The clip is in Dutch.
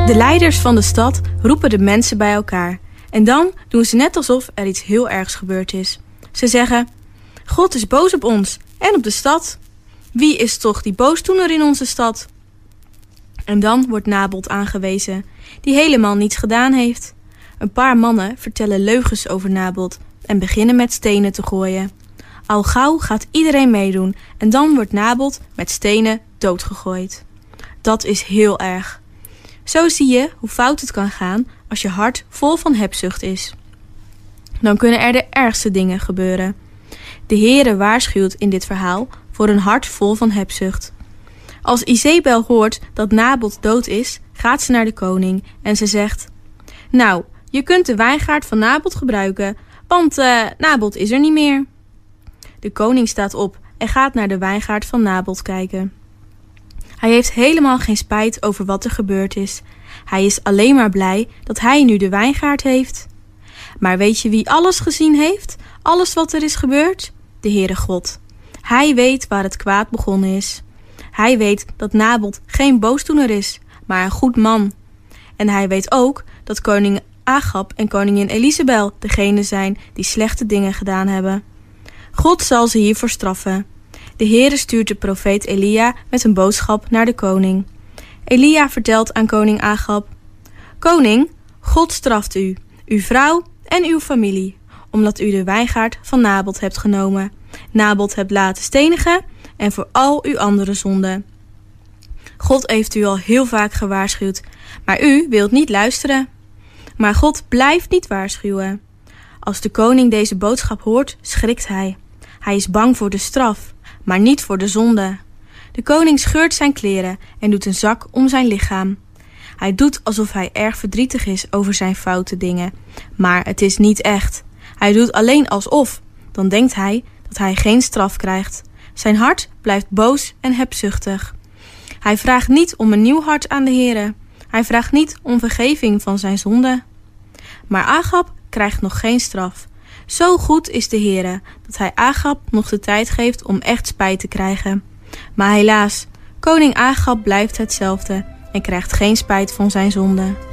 De leiders van de stad roepen de mensen bij elkaar. En dan doen ze net alsof er iets heel ergs gebeurd is. Ze zeggen: God is boos op ons en op de stad. Wie is toch die boosdoener in onze stad? En dan wordt Nabot aangewezen, die helemaal niets gedaan heeft. Een paar mannen vertellen leugens over Nabot en beginnen met stenen te gooien. Al gauw gaat iedereen meedoen en dan wordt Nabot met stenen doodgegooid. Dat is heel erg. Zo zie je hoe fout het kan gaan als je hart vol van hebzucht is. Dan kunnen er de ergste dingen gebeuren. De Heere waarschuwt in dit verhaal voor een hart vol van hebzucht. Als Izebel hoort dat Nabot dood is, gaat ze naar de koning en ze zegt: Nou, je kunt de wijngaard van Nabot gebruiken, want Nabot is er niet meer. De koning staat op en gaat naar de wijngaard van Nabot kijken. Hij heeft helemaal geen spijt over wat er gebeurd is. Hij is alleen maar blij dat hij nu de wijngaard heeft. Maar weet je wie alles gezien heeft? Alles wat er is gebeurd? De Heere God. Hij weet waar het kwaad begonnen is. Hij weet dat Nabot geen boosdoener is, maar een goed man. En hij weet ook dat koning Agab en koningin Elisabel degene zijn die slechte dingen gedaan hebben. God zal ze hiervoor straffen. De Heere stuurt de profeet Elia met een boodschap naar de koning. Elia vertelt aan koning Agab: Koning, God straft u, uw vrouw en uw familie, omdat u de wijngaard van Nabot hebt genomen, Nabot hebt laten stenigen en voor al uw andere zonden. God heeft u al heel vaak gewaarschuwd, maar u wilt niet luisteren. Maar God blijft niet waarschuwen. Als de koning deze boodschap hoort, schrikt hij. Hij is bang voor de straf, maar niet voor de zonde. De koning scheurt zijn kleren en doet een zak om zijn lichaam. Hij doet alsof hij erg verdrietig is over zijn foute dingen, maar het is niet echt. Hij doet alleen alsof. Dan denkt hij dat hij geen straf krijgt. Zijn hart blijft boos en hebzuchtig. Hij vraagt niet om een nieuw hart aan de Heere. Hij vraagt niet om vergeving van zijn zonde. Maar Agab krijgt nog geen straf. Zo goed is de Heere dat hij Agab nog de tijd geeft om echt spijt te krijgen. Maar helaas, koning Agab blijft hetzelfde en krijgt geen spijt van zijn zonde.